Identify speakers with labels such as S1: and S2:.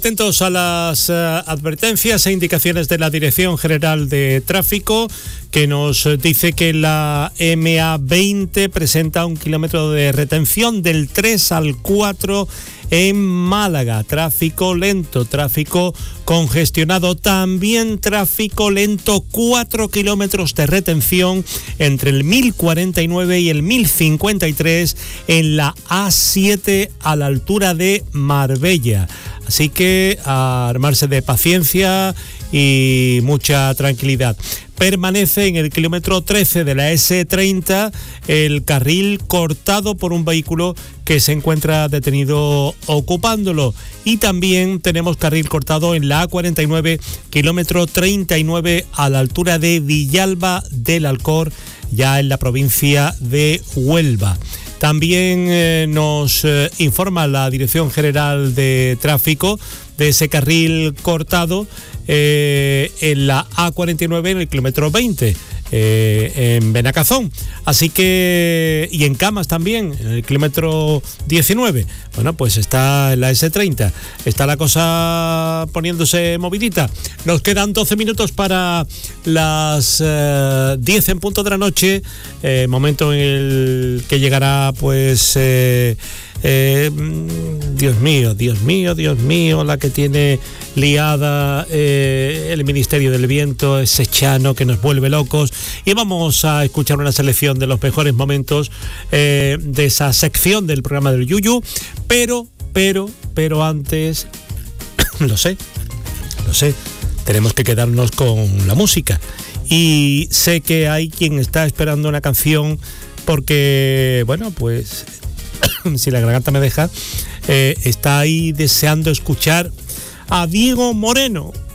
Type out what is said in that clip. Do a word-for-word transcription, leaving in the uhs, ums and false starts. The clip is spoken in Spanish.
S1: Atentos a las uh, advertencias e indicaciones de la Dirección General de Tráfico, que nos dice que la eme a veinte presenta un kilómetro de retención del tres al cuatro en Málaga. Tráfico lento, tráfico congestionado, también tráfico lento, cuatro kilómetros de retención entre el mil cuarenta y nueve y el mil cincuenta y tres en la A siete a la altura de Marbella. Así que a armarse de paciencia y mucha tranquilidad. Permanece en el kilómetro trece de la ese treinta el carril cortado por un vehículo que se encuentra detenido ocupándolo. Y también tenemos carril cortado en la A cuarenta y nueve, kilómetro treinta y nueve a la altura de Villalba del Alcor, ya en la provincia de Huelva. También eh, nos eh, informa la Dirección General de Tráfico de ese carril cortado eh, en la A cuarenta y nueve en el kilómetro veinte, eh, en Benacazón. Así que, y en Camas también, en el kilómetro diecinueve. Bueno, pues está en la ese treinta. Está la cosa poniéndose movidita. Nos quedan doce minutos para las eh, diez en punto de la noche, eh, momento en el que llegará, pues... Eh, Eh, Dios mío, Dios mío, Dios mío, la que tiene liada eh, el Ministerio del Viento, ese Chano que nos vuelve locos. Y vamos a escuchar una selección de los mejores momentos eh, de esa sección del programa del Yuyu. Pero, pero, pero antes, lo sé, lo sé, tenemos que quedarnos con la música. Y sé que hay quien está esperando una canción porque, bueno, pues... si la garganta me deja, eh, está ahí deseando escuchar a Diego Moreno.